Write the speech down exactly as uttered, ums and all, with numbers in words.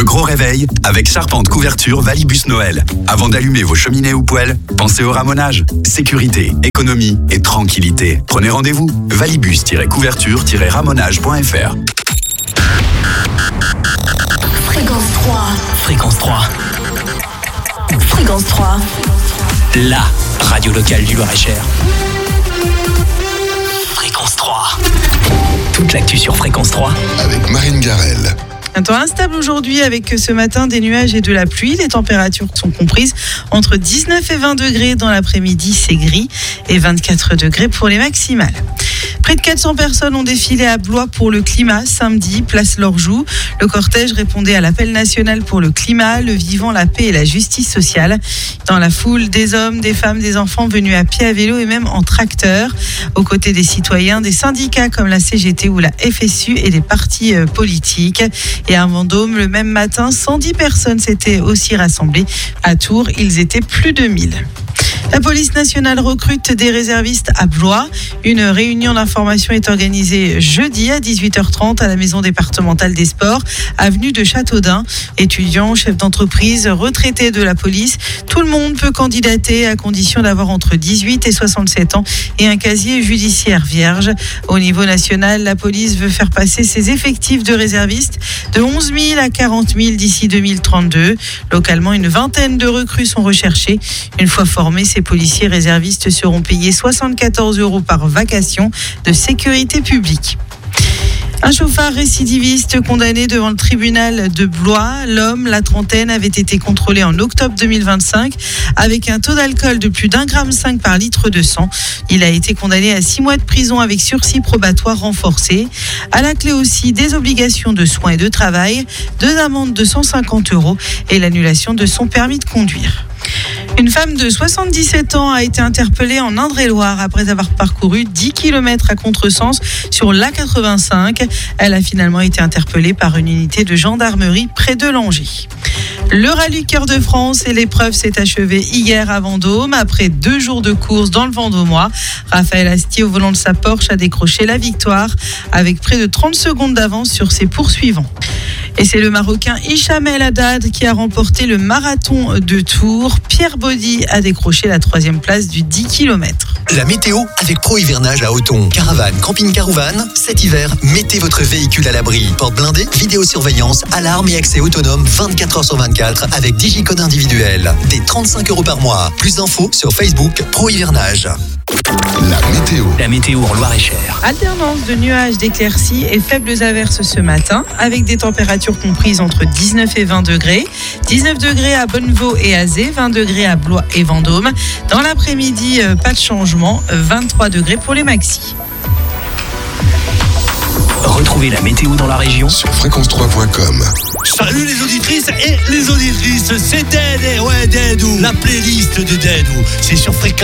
Le gros réveil avec Charpente Couverture Valibus Noël. Avant d'allumer vos cheminées ou poêles, pensez au ramonage. Sécurité, économie et tranquillité. Prenez rendez-vous. valibus tiret couverture tiret ramonage point f r. Fréquence trois. Fréquence trois. Fréquence trois. La radio locale du Loir-et-Cher. Fréquence trois. Toute l'actu sur Fréquence trois. Avec Marine Garel. Un temps instable aujourd'hui avec ce matin des nuages et de la pluie. Les températures sont comprises entre dix-neuf et vingt degrés. Dans l'après-midi, c'est gris et vingt-quatre degrés pour les maximales. Près de quatre cents personnes ont défilé à Blois pour le climat samedi, place Lorjou. Le cortège répondait à l'appel national pour le climat, le vivant, la paix et la justice sociale. Dans la foule, des hommes, des femmes, des enfants venus à pied, à vélo et même en tracteur. Aux côtés des citoyens, des syndicats comme la C G T ou la F S U et des partis politiques. Et à Vendôme, le même matin, cent dix personnes s'étaient aussi rassemblées. À Tours, ils étaient plus de mille. La police nationale recrute des réservistes à Blois. Une réunion d'information est organisée jeudi à dix-huit heures trente à la maison départementale des sports, avenue de Châteaudun. Étudiants, chefs d'entreprise, retraités de la police, tout le monde peut candidater à condition d'avoir entre dix-huit et soixante-sept ans et un casier judiciaire vierge. Au niveau national, la police veut faire passer ses effectifs de réservistes de onze mille à quarante mille d'ici deux mille trente-deux. Localement, une vingtaine de recrues sont recherchées. Une fois formés, ces policiers réservistes seront payés soixante-quatorze euros par vacation de sécurité publique. Un chauffard récidiviste condamné devant le tribunal de Blois. L'homme, la trentaine, avait été contrôlé en octobre deux mille vingt-cinq avec un taux d'alcool de plus d'un gramme cinq par litre de sang. Il a été condamné à six mois de prison avec sursis probatoire renforcé. À la clé aussi des obligations de soins et de travail, deux amendes de cent cinquante euros et l'annulation de son permis de conduire. Une femme de soixante-dix-sept ans a été interpellée en Indre-et-Loire après avoir parcouru dix kilomètres à contresens sur l'A quatre-vingt-cinq. Elle a finalement été interpellée par une unité de gendarmerie près de Langeais. Le rallye Cœur de France et l'épreuve s'est achevée hier à Vendôme. Après deux jours de course dans le Vendômois, Raphaël Astier, au volant de sa Porsche, a décroché la victoire avec près de trente secondes d'avance sur ses poursuivants. Et c'est le Marocain Hicham El Haddad qui a remporté le marathon de Tours. Pierre Baudy a décroché la troisième place du dix kilomètres. La météo avec Pro Hivernage à Othon. Caravane, camping-car ou van, cet hiver, mettez votre véhicule à l'abri. Porte blindée, vidéosurveillance, alarme et accès autonome vingt-quatre heures sur vingt-quatre avec digicode individuel. Des trente-cinq euros par mois. Plus d'infos sur Facebook Pro Hivernage. La météo. La météo en Loir-et-Cher. Alternance de nuages, d'éclaircies et faibles averses ce matin, avec des températures comprises entre dix-neuf et vingt degrés. dix-neuf degrés à Bonnevaux et Azé, vingt degrés à Blois et Vendôme. Dans l'après-midi, pas de changement, vingt-trois degrés pour les maxis. Retrouvez la météo dans la région Sur fréquence trois point com. Salut les auditrices et les auditrices, c'est Dead, et ouais Deadou, la playlist de Deadou, c'est sur Fréquence